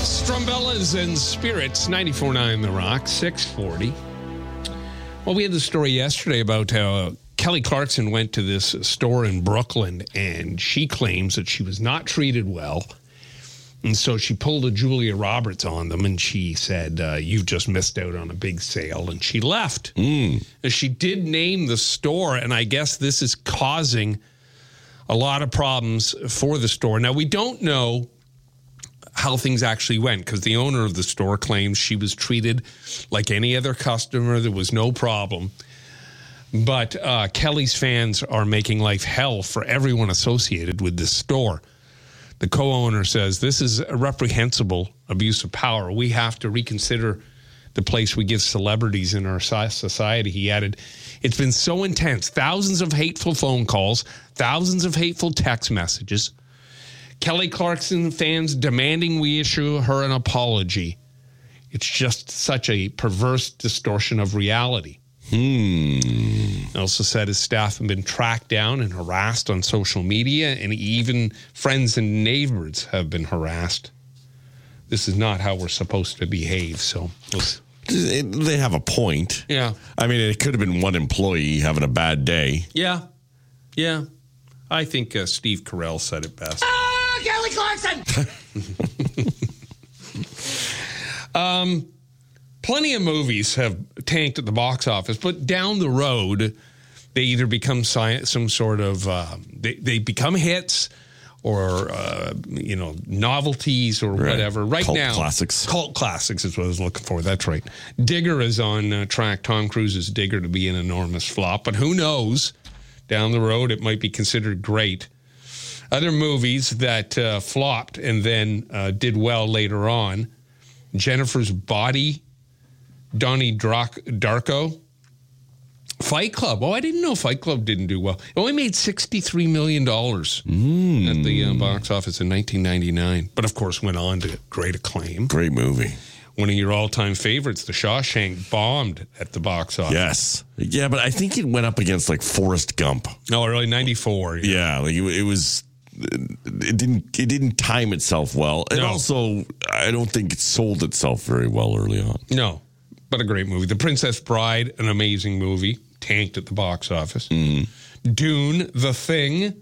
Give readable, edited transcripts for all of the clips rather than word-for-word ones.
Strumbellas and Spirits, 94.9 The Rock, 640. Well, we had the story yesterday about how Kelly Clarkson went to this store in Brooklyn, and she claims that she was not treated well. And so she pulled a Julia Roberts on them, and she said, you've just missed out on a big sale, and she left. She did name the store, and I guess this is causing a lot of problems for the store. Now, we don't know how things actually went, because the owner of the store claims she was treated like any other customer. There was no problem. But Kelly's fans are making life hell for everyone associated with this store. The co-owner says this is a reprehensible abuse of power. We have to reconsider the place we give celebrities in our society. He added, it's been so intense. Thousands of hateful phone calls, thousands of hateful text messages. Kelly Clarkson fans demanding we issue her an apology. It's just such a perverse distortion of reality. He also said his staff have been tracked down and harassed on social media, and even friends and neighbors have been harassed. This is not how we're supposed to behave. So they have a point. Yeah. I mean, it could have been one employee having a bad day. Yeah. I think Steve Carell said it best. Kelly Clarkson! Plenty of movies have tanked at the box office, but down the road, they either become some sort of, they become hits or, novelties or whatever. Right now. Cult classics is what I was looking for. That's right. Digger is on track. Tom Cruise's Digger to be an enormous flop, but who knows? Down the road, it might be considered great. Other movies that flopped and then did well later on. Jennifer's Body, Donnie Darko, Fight Club. Oh, I didn't know Fight Club didn't do well. It only made $63 million at the box office in 1999. But, of course, went on to great acclaim. Great movie. One of your all-time favorites, The Shawshank, bombed at the box office. Yes. Yeah, but I think it went up against, like, Forrest Gump. Oh, really? 94. Yeah, like it was... It didn't time itself well. And also, I don't think it sold itself very well early on. No, but a great movie. The Princess Bride, an amazing movie, tanked at the box office. Dune, The Thing.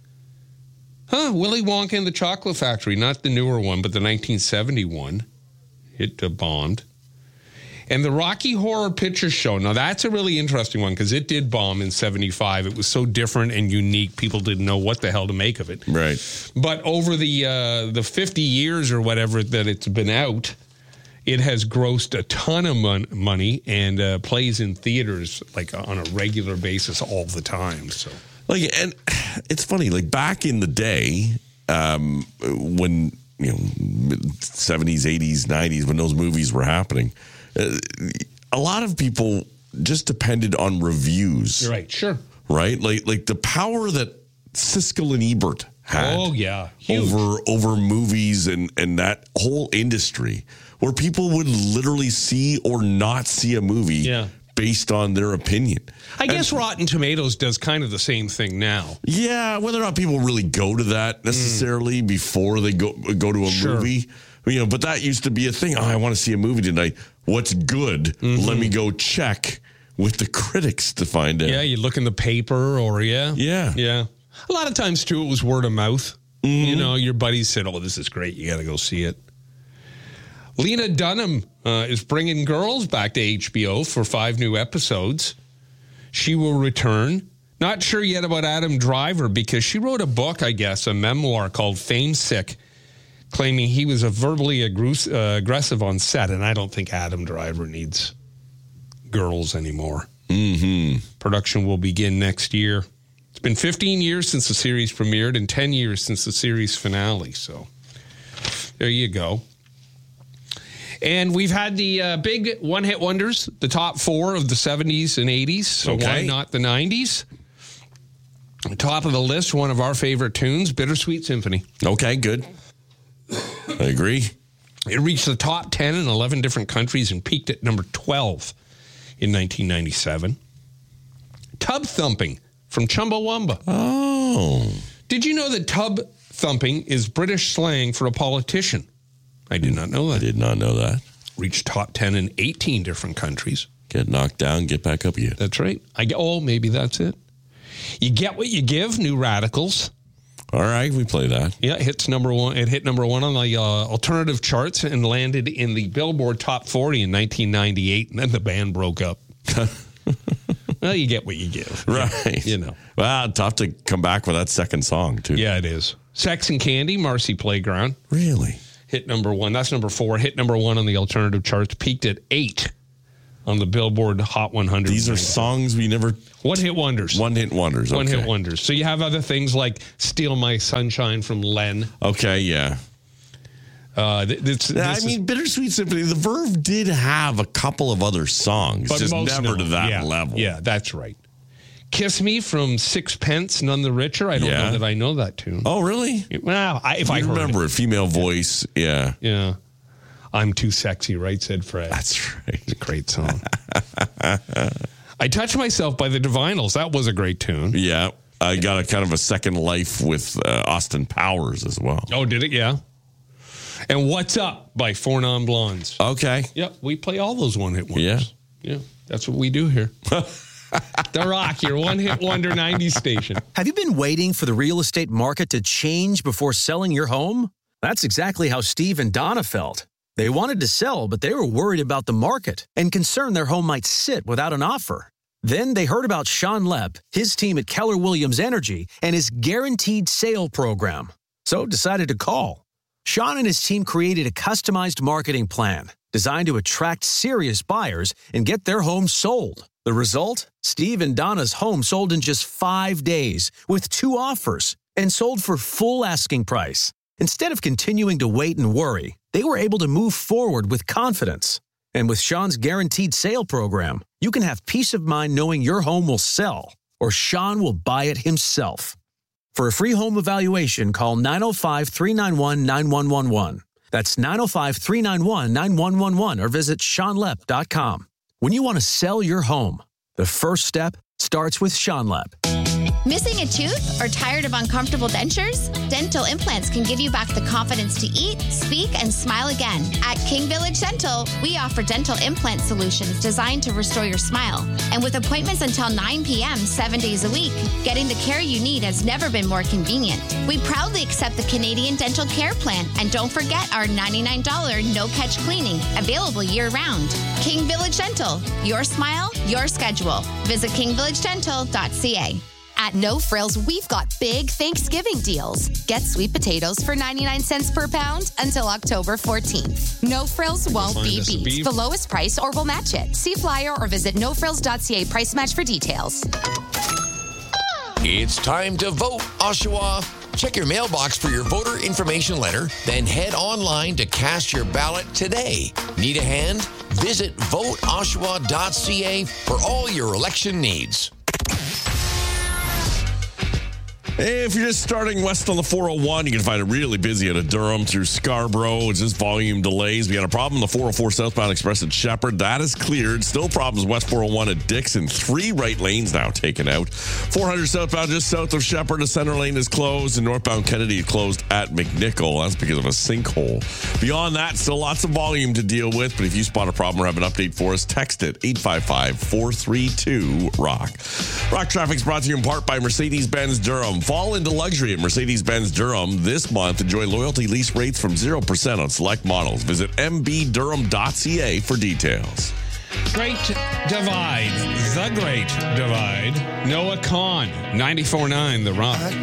Willy Wonka and the Chocolate Factory, not the newer one, but the 1971. It bombed. And the Rocky Horror Picture Show. Now, that's a really interesting one because it did bomb in 75. It was so different and unique. People didn't know what the hell to make of it. Right. But over the 50 years or whatever that it's been out, it has grossed a ton of money and plays in theaters like on a regular basis all the time. So, and it's funny, like back in the day, when 70s, 80s, 90s, when those movies were happening, a lot of people just depended on reviews. You're right, sure. Right? Like the power that Siskel and Ebert had over movies and that whole industry, where people would literally see or not see a movie based on their opinion. I guess Rotten Tomatoes does kind of the same thing now. Yeah, whether or not people really go to that necessarily before they go to a movie. But that used to be a thing. Oh, I want to see a movie tonight. What's good? Let me go check with the critics to find out. Yeah, you look in the paper or Yeah. A lot of times, too, it was word of mouth. Your buddies said, oh, this is great. You got to go see it. Lena Dunham is bringing Girls back to HBO for 5 new episodes. She will return. Not sure yet about Adam Driver because she wrote a book, I guess, a memoir called Fame Sick, claiming he was verbally aggressive on set, and I don't think Adam Driver needs Girls anymore. Production will begin next year. It's been 15 years since the series premiered and 10 years since the series finale, so there you go. And we've had the big one-hit wonders, the top 4 of the 70s and 80s, so why not the 90s? Top of the list, one of our favorite tunes, Bittersweet Symphony. Okay, good. I agree. It reached the top 10 in 11 different countries and peaked at number 12 in 1997. Tub Thumping from Chumbawamba. Oh. Did you know that tub thumping is British slang for a politician? I did not know that. I did not know that. Reached top 10 in 18 different countries. Get knocked down, get back up again. That's right. Maybe that's it. You Get What You Give, New Radicals. All right, we play that. Yeah, it hit number one on the alternative charts and landed in the Billboard Top 40 in 1998, and then the band broke up. Well, you get what you give. Right. You know. Well, tough to come back with that second song, too. Yeah, it is. Sex and Candy, Marcy Playground. Really? Hit number one. That's number 4. Hit number 1 on the alternative charts. Peaked at 8 on the Billboard Hot 100. These are songs we never... One-hit wonders. One-hit wonders, okay. One-hit wonders. So you have other things like Steal My Sunshine from Len. Okay, yeah. Bittersweet Symphony, the Verve did have a couple of other songs, but just never to that level. Yeah, that's right. Kiss Me from Sixpence, None the Richer. I don't know that I know that tune. Oh, really? Well, if I remember it, female voice, yeah. Yeah. I'm Too Sexy, right, said Fred. That's right. It's a great song. I Touch Myself by the Divinyls. That was a great tune. Yeah. I got a kind of a second life with Austin Powers as well. Oh, did it? Yeah. And What's Up by Four Non Blondes. Okay. Yep, we play all those one-hit wonders. Yeah, that's what we do here. The Rock, your one-hit wonder 90s station. Have you been waiting for the real estate market to change before selling your home? That's exactly how Steve and Donna felt. They wanted to sell, but they were worried about the market and concerned their home might sit without an offer. Then they heard about Sean Lepp, his team at Keller Williams Energy, and his guaranteed sale program. So decided to call. Sean and his team created a customized marketing plan designed to attract serious buyers and get their home sold. The result? Steve and Donna's home sold in just 5 days with 2 offers and sold for full asking price. Instead of continuing to wait and worry, they were able to move forward with confidence. And with Sean's guaranteed sale program, you can have peace of mind knowing your home will sell or Sean will buy it himself. For a free home evaluation, call 905-391-9111. That's 905-391-9111 or visit SeanLepp.com. When you want to sell your home, the first step starts with Sean Lepp. Missing a tooth or tired of uncomfortable dentures? Dental implants can give you back the confidence to eat, speak, and smile again. At King Village Dental, we offer dental implant solutions designed to restore your smile. And with appointments until 9 p.m. 7 days a week, getting the care you need has never been more convenient. We proudly accept the Canadian Dental Care Plan, and don't forget our $99 no-catch cleaning, available year-round. King Village Dental, your smile, your schedule. Visit kingvillagedental.ca. At No Frills, we've got big Thanksgiving deals. Get sweet potatoes for 99 cents per pound until October 14th. No Frills won't be beat. The lowest price or we'll match it. See flyer or visit nofrills.ca price match for details. It's time to vote, Oshawa. Check your mailbox for your voter information letter, then head online to cast your ballot today. Need a hand? Visit voteoshawa.ca for all your election needs. If you're just starting west on the 401, you can find it really busy out of Durham through Scarborough. It's just volume delays. We had a problem on the 404 southbound express at Shepherd. That is cleared. Still problems west 401 at Dixon. 3 right lanes now taken out. 400 southbound just south of Shepherd. The center lane is closed. And northbound Kennedy is closed at McNichol. That's because of a sinkhole. Beyond that, still lots of volume to deal with. But if you spot a problem or have an update for us, text it 855-432-ROCK. Rock Traffic's brought to you in part by Mercedes-Benz Durham. Fall into luxury at Mercedes-Benz Durham this month. Enjoy loyalty lease rates from 0% on select models. Visit mbdurham.ca for details. Great Divide. The Great Divide. Noah Kahan, 94.9 The Rock.